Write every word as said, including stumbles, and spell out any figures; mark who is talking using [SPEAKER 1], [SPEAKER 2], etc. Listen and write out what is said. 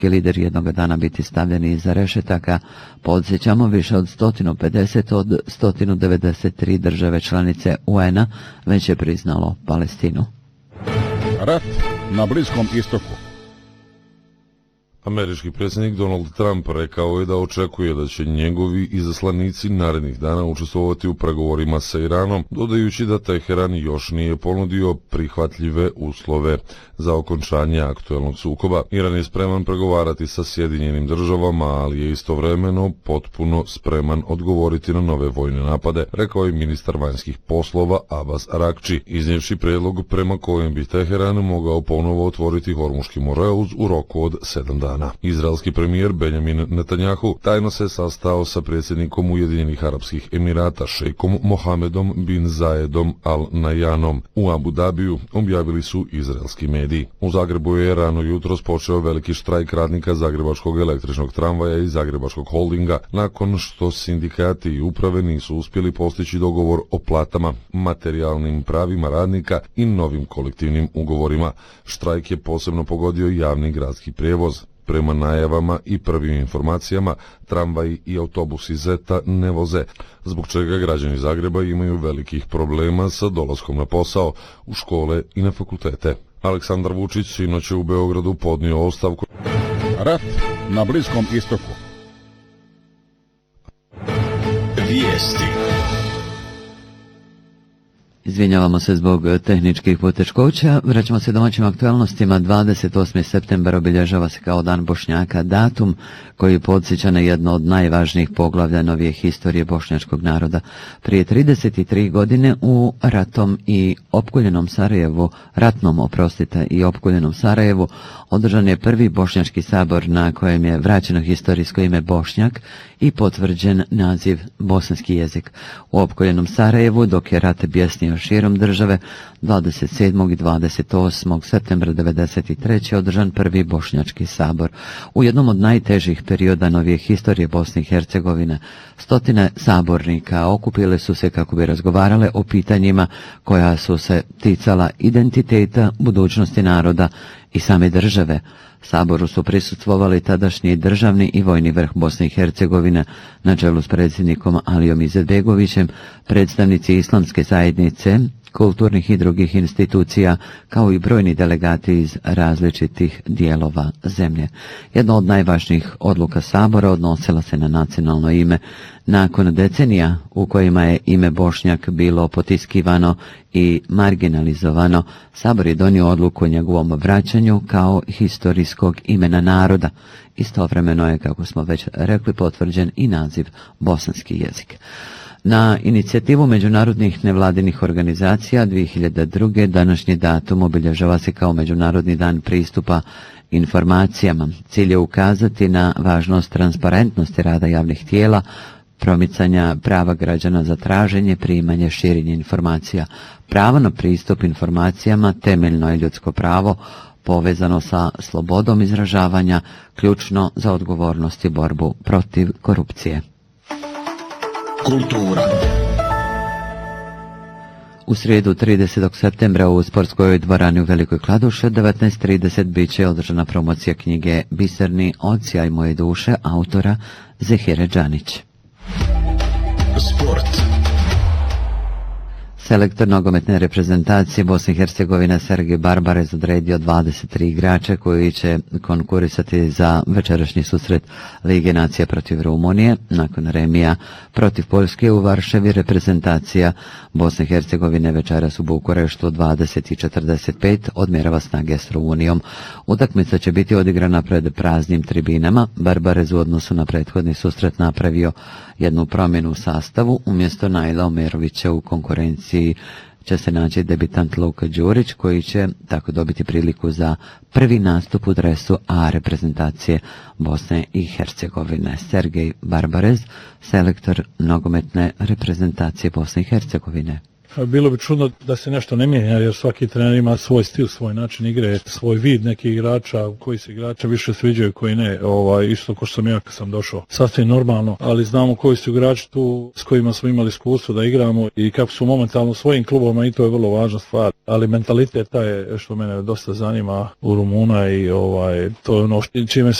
[SPEAKER 1] lider jednog dana biti stavljeni iza rešetaka. Podsjećamo, više od sto pedeset od sto devedeset tri države članice U N-a već je priznalo Palestinu.
[SPEAKER 2] Rat na Bliskom istoku.
[SPEAKER 3] Američki predsjednik Donald Trump rekao je da očekuje da će njegovi izaslanici narednih dana učestvovati u pregovorima sa Iranom, dodajući da Teheran još nije ponudio prihvatljive uslove za okončanje aktuelnog sukoba. Iran je spreman pregovarati sa Sjedinjenim državama, ali je istovremeno potpuno spreman odgovoriti na nove vojne napade, rekao je ministar vanjskih poslova Abbas Arakči, iznijevši prijedlog prema kojem bi Teheran mogao ponovo otvoriti Hormuški moreuz u roku od sedam dana. Izraelski premijer Benjamin Netanjahu tajno se sastao sa predsjednikom Ujedinjenih Arapskih Emirata šejkom Mohamedom bin Zayedom Al Nayanom u Abu Dabiju, objavili su izraelski mediji. U Zagrebu je rano jutros počeo veliki štrajk radnika Zagrebačkog električnog tramvaja i Zagrebačkog holdinga nakon što sindikati i uprave nisu uspjeli postići dogovor o platama, materijalnim pravima radnika i novim kolektivnim ugovorima. Štrajk je posebno pogodio javni gradski prijevoz. Prema najavama i prvim informacijama, tramvaji i autobusi Zeta ne voze, zbog čega građani Zagreba imaju velikih problema sa dolaskom na posao, u škole i na fakultete. Aleksandar Vučić sinoć je u Beogradu podnio ostavku.
[SPEAKER 2] Rat na Bliskom istoku.
[SPEAKER 4] Vijesti.
[SPEAKER 1] Izvinjavamo se zbog tehničkih poteškoća. Vraćamo se domaćim aktualnostima. dvadeset osmi septembar obilježava se kao Dan Bošnjaka, datum koji podsjeća na jedno od najvažnijih poglavlja novije historije bošnjačkog naroda. Prije trideset tri godine u ratom i opkoljenom Sarajevu, ratnom oprostite i opkoljenom Sarajevu, održan je prvi bošnjački sabor na kojem je vraćeno historijsko ime Bošnjak i potvrđen naziv bosanski jezik. U opkoljenom Sarajevu, dok je rat bjesnio širom države, dvadeset sedmog i dvadeset osmog septembra devedeset treće održan prvi bošnjački sabor. U jednom od najtežih perioda novije historije Bosne i Hercegovine, stotine sabornika okupile su se kako bi razgovarale o pitanjima koja su se ticala identiteta, budućnosti naroda i same države. Saboru su prisustvovali tadašnji državni i vojni vrh Bosne i Hercegovine na čelu s predsjednikom Alijom Izetbegovićem, predstavnici islamske zajednice, kulturnih i drugih institucija, kao i brojni delegati iz različitih dijelova zemlje. Jedna od najvažnijih odluka sabora odnosila se na nacionalno ime. Nakon decenija u kojima je ime Bošnjak bilo potiskivano i marginalizovano, sabor je donio odluku o njegovom vraćanju kao historijskog imena naroda. Istovremeno je, kako smo već rekli, potvrđen i naziv bosanski jezik. Na inicijativu međunarodnih nevladinih organizacija dvije hiljade druge. današnji datum obilježava se kao Međunarodni dan pristupa informacijama. Cilj je ukazati na važnost transparentnosti rada javnih tijela, promicanja prava građana za traženje, primanje, širenje informacija. Pravo na pristup informacijama temeljno je ljudsko pravo povezano sa slobodom izražavanja, ključno za odgovornost i borbu protiv korupcije.
[SPEAKER 4] Kultura.
[SPEAKER 1] U srijedu tridesetog septembra u sportskoj dvorani u Velikoj Kladuši od devetnaest trideset bit će održana promocija knjige Biserni odsjaj moje duše autora Zehire Đanić.
[SPEAKER 4] Sport.
[SPEAKER 1] Selektor nogometne reprezentacije Bosne i Hercegovine Sergej Barbarez odredio dvadeset tri igrača koji će konkurisati za večerašnji susret Lige nacija protiv Rumunije. Nakon remija protiv Poljske u Varšavi, reprezentacija Bosne i Hercegovine večeras u Bukureštu dvadeset četrdeset pet odmjerava snage s Rumunijom. Utakmica će biti odigrana pred praznim tribinama. Barbarez u odnosu na prethodni susret napravio jednu promjenu u sastavu. Umjesto Najla Omerovića u konkurenciji će se naći debitant Luka Đurić, koji će tako dobiti priliku za prvi nastup u dresu A reprezentacije Bosne i Hercegovine. Sergej Barbarez, selektor nogometne reprezentacije Bosne i Hercegovine.
[SPEAKER 5] Bilo bi čudno da se nešto ne mijenja, jer svaki trener ima svoj stil, svoj način igre, svoj vid nekih igrača, koji se igrača više sviđaju, koji ne. Ovaj, isto ko što sam ja kad sam došao. Sasvim normalno, ali znamo koji su igrači tu s kojima smo imali iskustvo da igramo i kako su momentalno u svojim klubovima, i to je vrlo važna stvar. Ali mentalitet taj je što mene dosta zanima u Rumuna i ovaj, to je ono čime se